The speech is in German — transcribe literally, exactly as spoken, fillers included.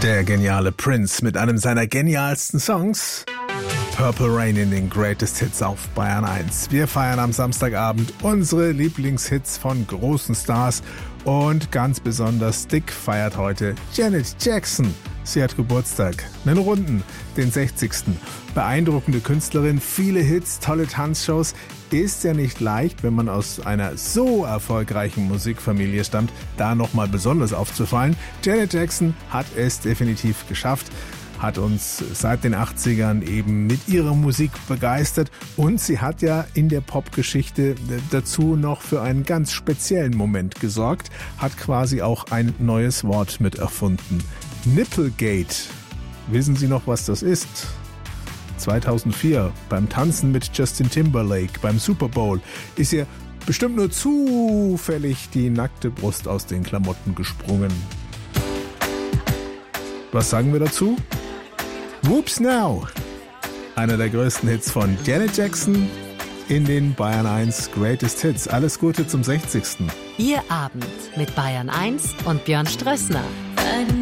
Der geniale Prince mit einem seiner genialsten Songs. Purple Rain in den Greatest Hits auf Bayern eins. Wir feiern am Samstagabend unsere Lieblingshits von großen Stars und ganz besonders dick feiert heute Janet Jackson. Sie hat Geburtstag, einen runden, den sechzigsten Beeindruckende Künstlerin, viele Hits, tolle Tanzshows. Ist ja nicht leicht, wenn man aus einer so erfolgreichen Musikfamilie stammt, da nochmal besonders aufzufallen. Janet Jackson hat es definitiv geschafft, hat uns seit den achtzigern eben mit ihrer Musik begeistert und sie hat ja in der Popgeschichte dazu noch für einen ganz speziellen Moment gesorgt, hat quasi auch ein neues Wort mit erfunden. Nipplegate. Wissen Sie noch, was das ist? zweitausendvier beim Tanzen mit Justin Timberlake beim Super Bowl ist ihr bestimmt nur zufällig die nackte Brust aus den Klamotten gesprungen. Was sagen wir dazu? Whoops Now! Einer der größten Hits von Janet Jackson in den Bayern eins Greatest Hits. Alles Gute zum sechzigsten Ihr Abend mit Bayern eins und Björn Strössner.